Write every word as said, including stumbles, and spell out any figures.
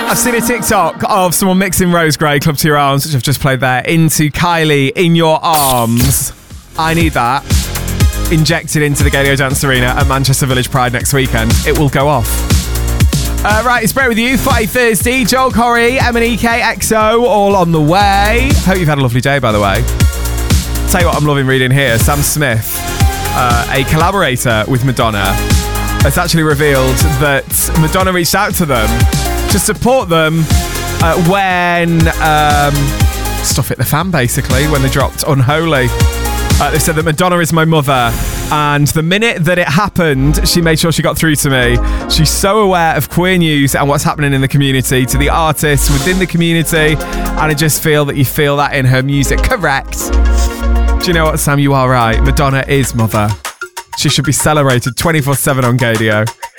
I've seen a TikTok of someone mixing Rose Grey, Club to Your Arms, which I've just played there, into Kylie, In Your Arms. I need that injected into the Gaydio Dance Arena at Manchester Village Pride next weekend. It will go off. Uh, right, it's Brett with you. Friday, Thursday. Joel Corey, M and E K, X O, all on the way. Hope you've had a lovely day, by the way. Tell you what I'm loving reading here. Sam Smith, uh, a collaborator with Madonna, has actually revealed that Madonna reached out to them to support them uh, when um, stuff hit the fan, basically, when they dropped Unholy. Uh, they said that Madonna is my mother, and the minute that it happened, she made sure she got through to me. She's so aware of queer news and what's happening in the community, to the artists within the community, and I just feel that you feel that in her music. Correct. Do you know what, Sam? You are right. Madonna is mother. She should be celebrated twenty-four seven on Gaydio.